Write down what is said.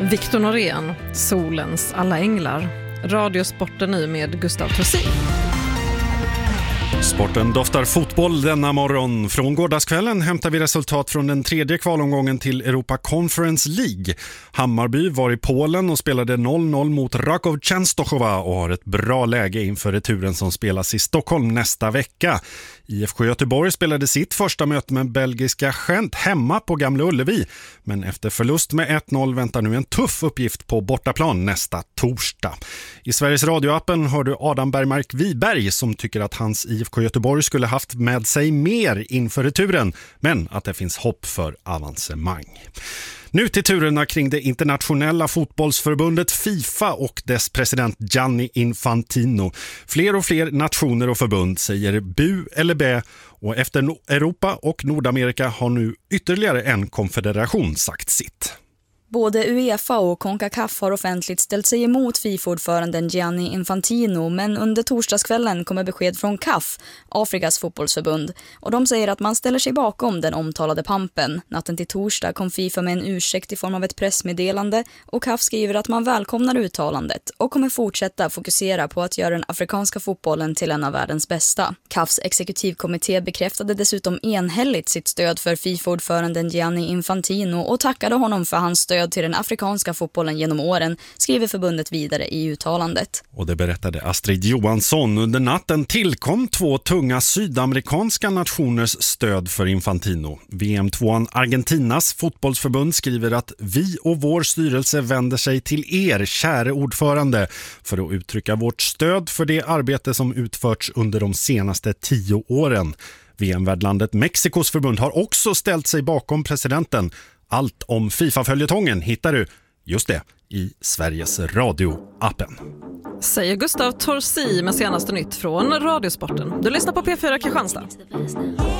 Victor Norén, Solens alla änglar. Radiosporten nu med Gustav Tossin. Sporten doftar fotboll denna morgon. Från gårdagskvällen hämtar vi resultat från den tredje kvalomgången till Europa Conference League. Hammarby var i Polen och spelade 0-0 mot Raków Częstochowa och har ett bra läge inför returen som spelas i Stockholm nästa vecka. IFK Göteborg spelade sitt första möte med belgiska Gent hemma på Gamla Ullevi. Men efter förlust med 1-0 väntar nu en tuff uppgift på bortaplan nästa torsdag. I Sveriges radioappen hör du Adam Bergmark Wiberg som tycker att hans IFK Göteborg skulle haft med sig mer inför returen, men att det finns hopp för avancemang. Nu till turerna kring det internationella fotbollsförbundet FIFA och dess president Gianni Infantino. Fler och fler nationer och förbund säger bu eller bä, och efter Europa och Nordamerika har nu ytterligare en konfederation sagt sitt. Både UEFA och CONCACAF har offentligt ställt sig emot FIFA-ordföranden Gianni Infantino, men under torsdagskvällen kommer besked från CAF, Afrikas fotbollsförbund, och de säger att man ställer sig bakom den omtalade pampen. Natten till torsdag kom FIFA med en ursäkt i form av ett pressmeddelande, och CAF skriver att man välkomnar uttalandet och kommer fortsätta fokusera på att göra den afrikanska fotbollen till en av världens bästa. CAFs exekutivkommitté bekräftade dessutom enhälligt sitt stöd för FIFA-ordföranden Gianni Infantino och tackade honom för hans stöd till den afrikanska fotbollen genom åren, skriver förbundet vidare i uttalandet. Och det berättade Astrid Johansson. Under natten tillkom 2 tunga sydamerikanska nationers stöd för Infantino. VM2an Argentinas fotbollsförbund skriver att vi och vår styrelse vänder sig till er, käre ordförande, för att uttrycka vårt stöd för det arbete som utförts under de senaste 10 åren. VM-värdlandet Mexikos förbund har också ställt sig bakom presidenten. Allt om FIFA-följetongen hittar du, just det, i Sveriges Radio-appen. Säger Gustav Torsi med senaste nytt från Radiosporten. Du lyssnar på P4 Kristianstad.